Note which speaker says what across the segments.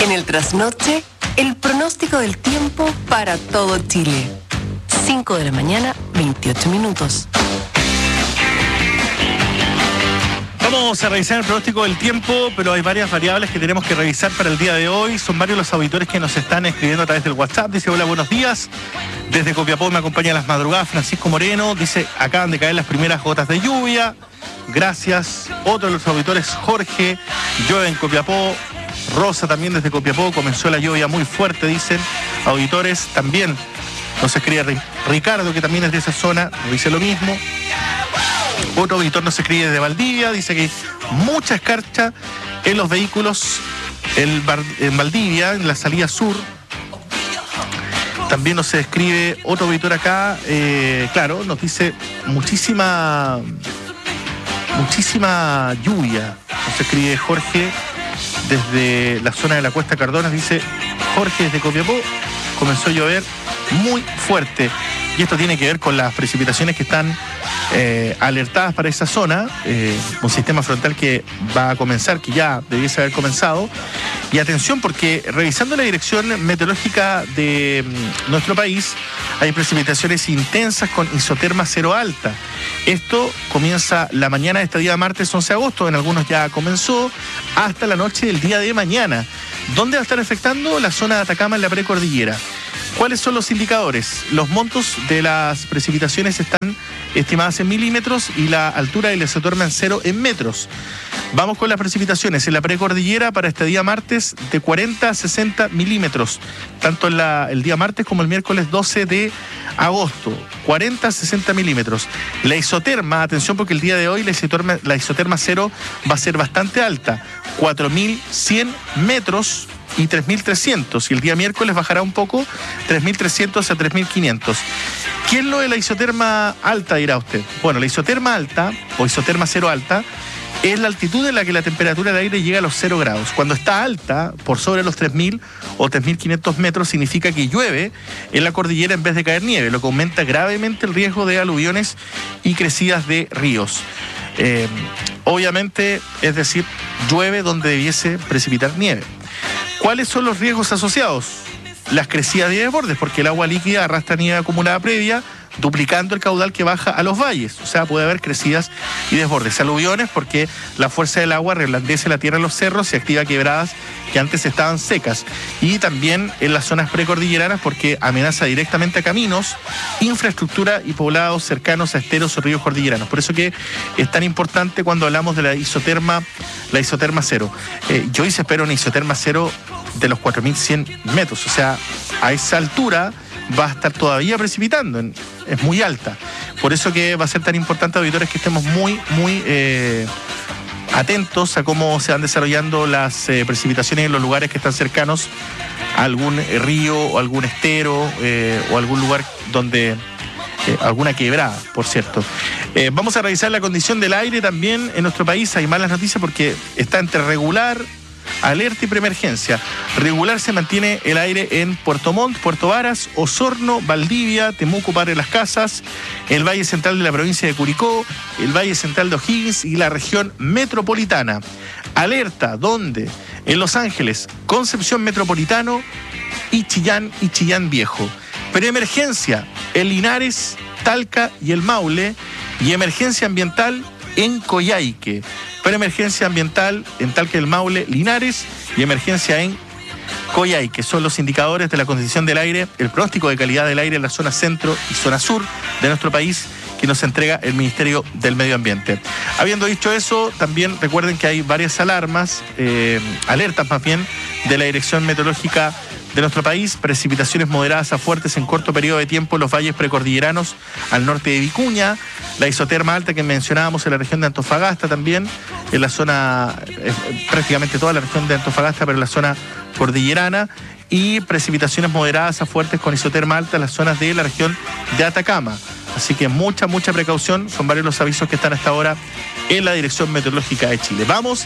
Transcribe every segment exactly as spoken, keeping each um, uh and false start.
Speaker 1: En el trasnoche, el pronóstico del tiempo para todo Chile. cinco de la mañana, veintiocho minutos.
Speaker 2: Vamos a revisar el pronóstico del tiempo, pero hay varias variables que tenemos que revisar para el día de hoy. Son varios los auditores que nos están escribiendo a través del WhatsApp. Dice, hola, buenos días. Desde Copiapó me acompaña a las madrugadas Francisco Moreno. Dice, acaban de caer las primeras gotas de lluvia. Gracias. Otro de los auditores, Jorge. Llueve en Copiapó. Rosa también desde Copiapó. Comenzó la lluvia muy fuerte, dicen auditores. También nos escribe Ricardo, que también es de esa zona. Dice lo mismo. Otro auditor nos escribe desde Valdivia, dice que hay mucha escarcha en los vehículos en, Bar, en Valdivia, en la salida sur. También nos escribe otro auditor acá, eh, claro, nos dice muchísima, muchísima lluvia. Nos escribe Jorge desde la zona de la Cuesta Cardonas, dice Jorge desde Copiapó, comenzó a llover muy fuerte. Y esto tiene que ver con las precipitaciones que están eh, alertadas para esa zona, eh, un sistema frontal que va a comenzar, que ya debiese haber comenzado. Y atención, porque revisando la dirección meteorológica de mm, nuestro país, hay precipitaciones intensas con isoterma cero alta. Esto comienza la mañana de este día martes once de agosto, en algunos ya comenzó, hasta la noche del día de mañana. ¿Dónde va a estar afectando? La zona de Atacama en la precordillera. ¿Cuáles son los indicadores? Los montos de las precipitaciones están estimadas en milímetros y la altura del isoterma en cero en metros. Vamos con las precipitaciones. En la precordillera para este día martes de cuarenta a sesenta milímetros, tanto en la, el día martes como el miércoles doce de agosto, cuarenta a sesenta milímetros. La isoterma, atención porque el día de hoy la isoterma, la isoterma cero va a ser bastante alta, cuatro mil cien metros y tres mil trescientos, y el día miércoles bajará un poco, tres mil trescientos a tres mil quinientos. ¿Qué es lo de la isoterma alta, dirá usted? Bueno, la isoterma alta, o isoterma cero alta, es la altitud en la que la temperatura del aire llega a los cero grados. Cuando está alta, por sobre los tres mil o tres mil quinientos metros, significa que llueve en la cordillera en vez de caer nieve, lo que aumenta gravemente el riesgo de aluviones y crecidas de ríos. Eh, obviamente, es decir, llueve donde debiese precipitar nieve. ¿Cuáles son los riesgos asociados? Las crecidas y desbordes, porque el agua líquida arrastra nieve acumulada previa, duplicando el caudal que baja a los valles. O sea, puede haber crecidas y desbordes. Aluviones, porque la fuerza del agua reblandece la tierra en los cerros y activa quebradas que antes estaban secas. Y también en las zonas precordilleranas, porque amenaza directamente a caminos, infraestructura y poblados cercanos a esteros o ríos cordilleranos. Por eso que es tan importante cuando hablamos de la isoterma, la isoterma cero. Eh, yo hice espero una isoterma cero de los cuatro mil cien metros. O sea, a esa altura va a estar todavía precipitando, es muy alta. Por eso que va a ser tan importante, auditores, que estemos muy, muy eh, atentos a cómo se van desarrollando las eh, precipitaciones en los lugares que están cercanos a algún eh, río o algún estero eh, o algún lugar donde... Eh, alguna quebrada, por cierto. Eh, vamos a revisar la condición del aire también en nuestro país. Hay malas noticias porque está entre regular, alerta y preemergencia. Regular se mantiene el aire en Puerto Montt, Puerto Varas, Osorno, Valdivia, Temuco, Padre Las Casas, el Valle Central de la provincia de Curicó, el Valle Central de O'Higgins y la región metropolitana. Alerta, ¿dónde? En Los Ángeles, Concepción Metropolitano y Chillán y Chillán Viejo. Preemergencia en Linares, Talca y el Maule, y emergencia ambiental en Coyhaique. Preemergencia ambiental en Talca y el Maule, Linares, y emergencia en Coyhaique. Son los indicadores de la condición del aire, el pronóstico de calidad del aire en la zona centro y zona sur de nuestro país, que nos entrega el Ministerio del Medio Ambiente. Habiendo dicho eso, también recuerden que hay varias alarmas, eh, alertas más bien, de la Dirección Meteorológica de nuestro país. Precipitaciones moderadas a fuertes en corto periodo de tiempo en los valles precordilleranos al norte de Vicuña, la isoterma alta que mencionábamos en la región de Antofagasta también, en la zona, eh, prácticamente toda la región de Antofagasta, pero en la zona cordillerana, y precipitaciones moderadas a fuertes con isoterma alta en las zonas de la región de Atacama. Así que mucha, mucha precaución. Son varios los avisos que están hasta ahora en la Dirección Meteorológica de Chile. Vamos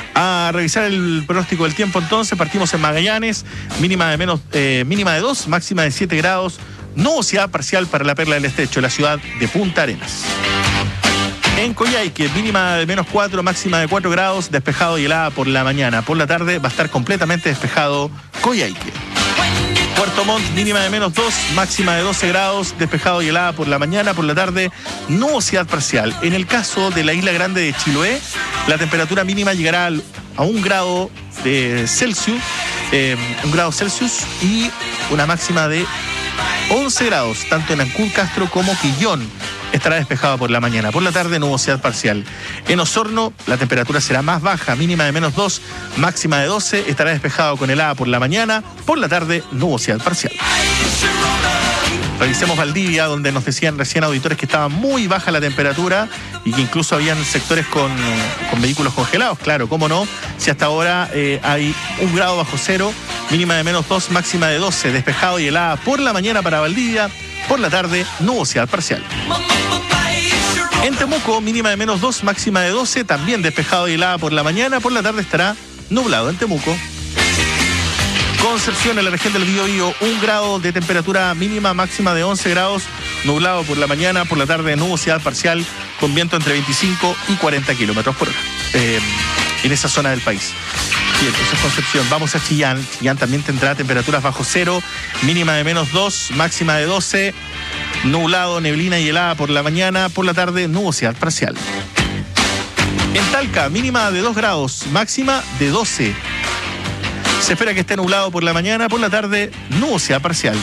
Speaker 2: a revisar el pronóstico del tiempo entonces. Partimos en Magallanes, mínima de menos, eh, mínima de dos, máxima de siete grados. Nubosidad parcial para la Perla del Estrecho, la ciudad de Punta Arenas. En Coyhaique, mínima de menos cuatro, máxima de cuatro grados, despejado y helada por la mañana. Por la tarde va a estar completamente despejado Coyhaique. Puerto Montt, mínima de menos dos, máxima de doce grados, despejado y helada por la mañana. Por la tarde, nubosidad parcial. En el caso de la isla grande de Chiloé, la temperatura mínima llegará a un grado de Celsius, eh, un grado Celsius y una máxima de once grados, tanto en Ancud, Castro como Quillón. Estará despejado por la mañana. Por la tarde, nubosidad parcial. En Osorno, la temperatura será más baja, mínima de menos dos, máxima de doce. Estará despejado con helada por la mañana. Por la tarde, nubosidad parcial. Revisemos Valdivia, donde nos decían recién auditores que estaba muy baja la temperatura y que incluso habían sectores con, con vehículos congelados. Claro, cómo no, si hasta ahora eh, hay un grado bajo cero, mínima de menos dos, máxima de doce. Despejado y helada por la mañana para Valdivia. Por la tarde, nubosidad parcial. En Temuco, mínima de menos dos, máxima de doce, también despejado y helada por la mañana. Por la tarde estará nublado en Temuco. Concepción, en la región del Biobío, un grado de temperatura mínima, máxima de once grados, nublado por la mañana. Por la tarde, nubosidad parcial, con viento entre veinticinco y cuarenta kilómetros por hora, eh, en esa zona del país. Bien, eso es Concepción. Vamos a Chillán. Chillán también tendrá temperaturas bajo cero, mínima de menos dos, máxima de doce, nublado, neblina y helada por la mañana. Por la tarde, nubosidad parcial. En Talca, mínima de dos grados, máxima de doce. Se espera que esté nublado por la mañana. Por la tarde, nubosidad parcial.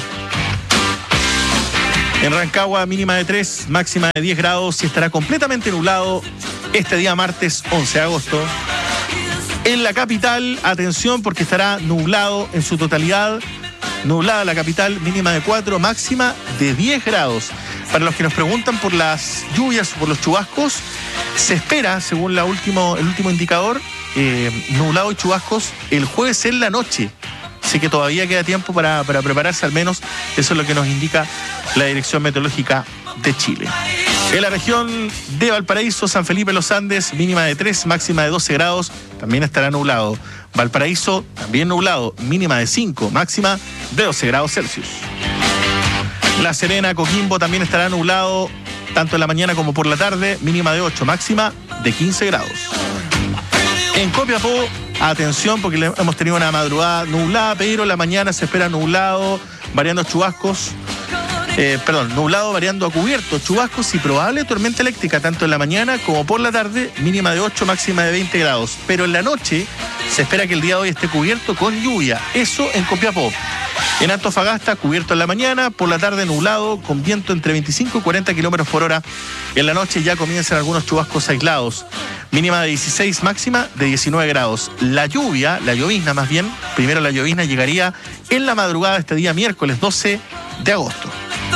Speaker 2: En Rancagua, mínima de tres, máxima de diez grados y estará completamente nublado este día martes once de agosto. En la capital, atención porque estará nublado en su totalidad. Nublada la capital, mínima de cuatro, máxima de diez grados. Para los que nos preguntan por las lluvias o por los chubascos, se espera, según la último, el último indicador, eh, nublado y chubascos el jueves en la noche. Así que todavía queda tiempo para, para prepararse, al menos eso es lo que nos indica la Dirección Meteorológica de Chile. En la región de Valparaíso, San Felipe Los Andes, mínima de tres, máxima de doce grados, también estará nublado. Valparaíso, también nublado, mínima de cinco, máxima de doce grados Celsius. La Serena, Coquimbo, también estará nublado, tanto en la mañana como por la tarde, mínima de ocho, máxima de quince grados. En Copiapó, atención porque hemos tenido una madrugada nublada, pero la mañana se espera nublado, variando chubascos. Eh, perdón, nublado variando a cubierto, chubascos y probable tormenta eléctrica, tanto en la mañana como por la tarde, mínima de ocho, máxima de veinte grados. Pero en la noche se espera que el día de hoy esté cubierto con lluvia, eso en Copiapó. En Antofagasta, cubierto en la mañana, por la tarde nublado, con viento entre veinticinco y cuarenta kilómetros por hora. En la noche ya comienzan algunos chubascos aislados. Mínima de dieciséis, máxima de diecinueve grados. La lluvia, la llovizna más bien, primero la llovizna llegaría en la madrugada de este día miércoles doce de agosto.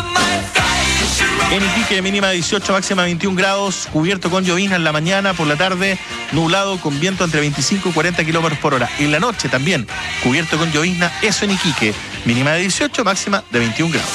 Speaker 2: En Iquique, mínima de dieciocho, máxima de veintiún grados, cubierto con llovizna en la mañana, por la tarde nublado con viento entre veinticinco y cuarenta kilómetros por hora. En la noche también, cubierto con llovizna, eso en Iquique, mínima de dieciocho, máxima de veintiún grados.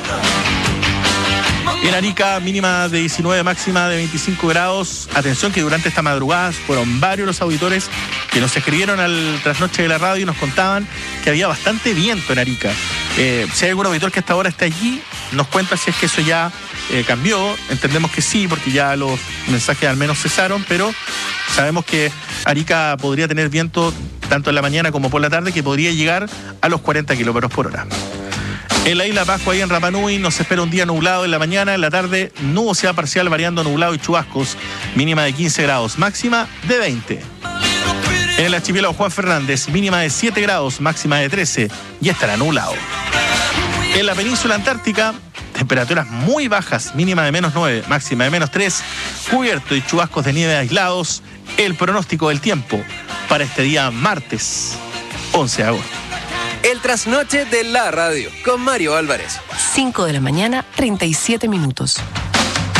Speaker 2: En Arica, mínima de diecinueve, máxima de veinticinco grados. Atención que durante esta madrugada fueron varios los auditores que nos escribieron al trasnoche de la radio y nos contaban que había bastante viento en Arica. Eh, si hay algún auditor que hasta ahora está allí, nos cuenta si es que eso ya eh, cambió. Entendemos que sí, porque ya los mensajes al menos cesaron, pero sabemos que Arica podría tener viento tanto en la mañana como por la tarde, que podría llegar a los cuarenta kilómetros por hora. En la isla Pascua, ahí en Rapa Nui, nos espera un día nublado en la mañana, en la tarde nubosidad parcial variando nublado y chubascos, mínima de quince grados, máxima de veinte. En el archipiélago Juan Fernández, mínima de siete grados, máxima de trece y estará nublado. En la península antártica, temperaturas muy bajas, mínima de menos nueve, máxima de menos tres, cubierto y chubascos de nieve aislados. El pronóstico del tiempo para este día martes once de agosto.
Speaker 3: El trasnoche de la radio con Mario Álvarez.
Speaker 1: cinco de la mañana, treinta y siete minutos.